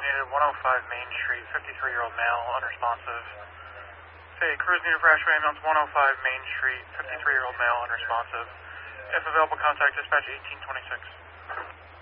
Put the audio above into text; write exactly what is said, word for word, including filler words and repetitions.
needed, one oh five Main Street, fifty-three-year-old male, unresponsive. Say, cruise needed for Ashway ambulance, one oh five Main Street, fifty-three-year-old male, unresponsive. If available, contact dispatch eighteen twenty-six.